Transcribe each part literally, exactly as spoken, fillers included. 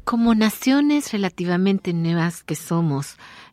Como naciones relativamente nuevas que somos,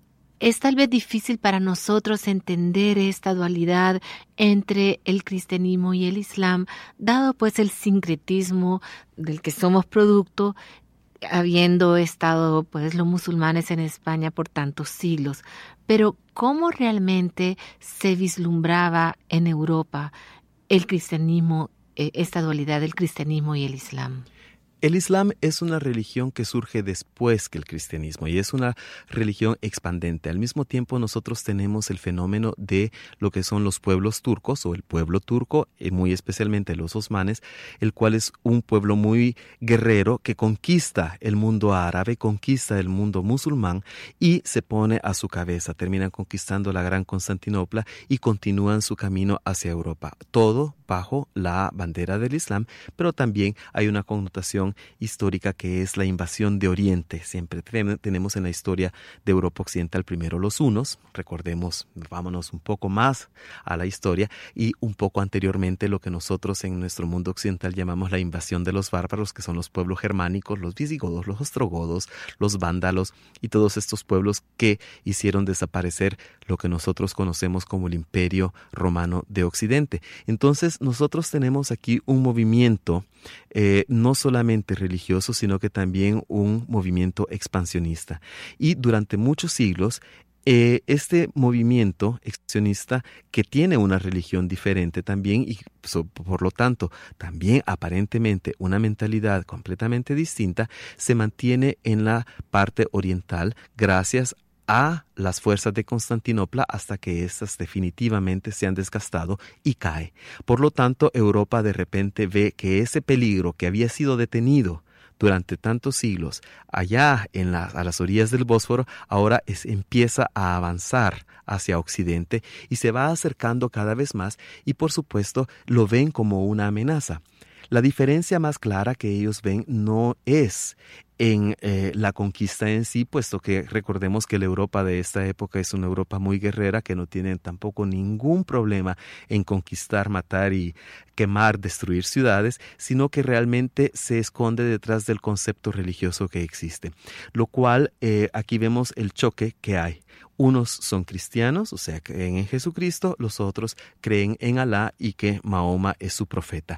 es tal vez difícil para nosotros entender esta dualidad entre el cristianismo y el islam, dado pues el sincretismo del que somos producto, habiendo estado pues los musulmanes en España por tantos siglos. Pero ¿cómo realmente se vislumbraba en Europa el cristianismo, eh, esta dualidad del cristianismo y el islam? El Islam es una religión que surge después que el cristianismo y es una religión expandente. Al mismo tiempo nosotros tenemos el fenómeno de lo que son los pueblos turcos o el pueblo turco, y muy especialmente los osmanes, el cual es un pueblo muy guerrero que conquista el mundo árabe, conquista el mundo musulmán y se pone a su cabeza. Terminan conquistando la gran Constantinopla y continúan su camino hacia Europa. Todo bajo la bandera del Islam, pero también hay una connotación histórica que es la invasión de Oriente. Siempre tenemos en la historia de Europa Occidental primero los hunos, recordemos, vámonos un poco más a la historia, y un poco anteriormente lo que nosotros en nuestro mundo occidental llamamos la invasión de los bárbaros, que son los pueblos germánicos, los visigodos, los ostrogodos, los vándalos y todos estos pueblos que hicieron desaparecer lo que nosotros conocemos como el Imperio Romano de Occidente. Entonces nosotros tenemos aquí un movimiento eh, no solamente religioso, sino que también un movimiento expansionista. Y durante muchos siglos, eh, este movimiento expansionista, que tiene una religión diferente también y so, por lo tanto también aparentemente una mentalidad completamente distinta, se mantiene en la parte oriental gracias a las fuerzas de Constantinopla hasta que éstas definitivamente se han desgastado y cae. Por lo tanto, Europa de repente ve que ese peligro que había sido detenido durante tantos siglos allá en la, a las orillas del Bósforo, ahora es, empieza a avanzar hacia Occidente y se va acercando cada vez más y por supuesto lo ven como una amenaza. La diferencia más clara que ellos ven no es en eh, la conquista en sí, puesto que recordemos que la Europa de esta época es una Europa muy guerrera que no tiene tampoco ningún problema en conquistar, matar y quemar, destruir ciudades, sino que realmente se esconde detrás del concepto religioso que existe. Lo cual eh, aquí vemos el choque que hay. Unos son cristianos, o sea, creen en Jesucristo, los otros creen en Alá y que Mahoma es su profeta.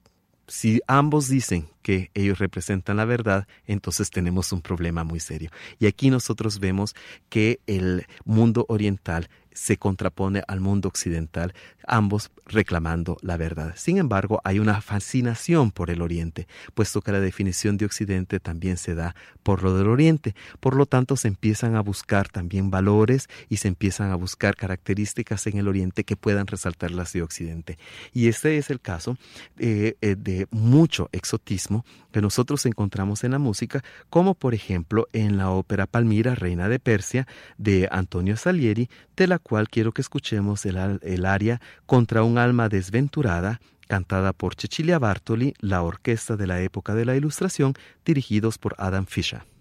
Si ambos dicen que ellos representan la verdad, entonces tenemos un problema muy serio. Y aquí nosotros vemos que el mundo oriental se contrapone al mundo occidental, ambos reclamando la verdad. Sin embargo, hay una fascinación por el Oriente, puesto que la definición de Occidente también se da por lo del Oriente. Por lo tanto, se empiezan a buscar también valores y se empiezan a buscar características en el Oriente que puedan resaltar las de Occidente. Y este es el caso eh, eh, de mucho exotismo que nosotros encontramos en la música, como por ejemplo en la ópera Palmira, Reina de Persia, de Antonio Salieri, de la cual quiero que escuchemos el, el aria Contra un alma desventurada, cantada por Cecilia Bartoli, la orquesta de la época de la Ilustración, dirigidos por Adam Fischer.